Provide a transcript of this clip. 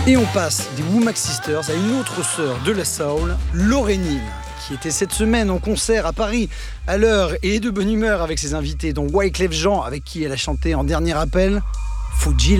Et on passe des Womack Sisters à une autre sœur de la soul, Lauryn Hill, qui était cette semaine en concert à Paris à l'heure et de bonne humeur avec ses invités, dont Wyclef Jean, avec qui elle a chanté en dernier appel, Fuji.